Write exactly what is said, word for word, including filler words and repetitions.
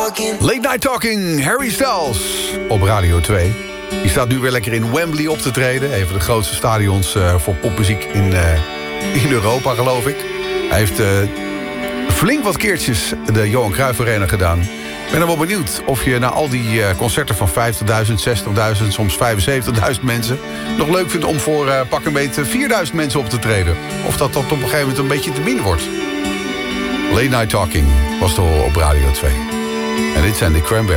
Late Night Talking, Harry Styles op Radio twee. Die staat nu weer lekker in Wembley op te treden. Een van de grootste stadions uh, voor popmuziek in, uh, in Europa, geloof ik. Hij heeft uh, flink wat keertjes de Johan Cruijff Arena gedaan. Ik ben er wel benieuwd of je na al die uh, concerten van vijftigduizend, zestigduizend, soms vijfenzeventigduizend mensen... nog leuk vindt om voor uh, pak een beetje vierduizend mensen op te treden. Of dat dat op een gegeven moment een beetje te min wordt. Late Night Talking was toch op Radio twee. En dit zijn de Cranberries.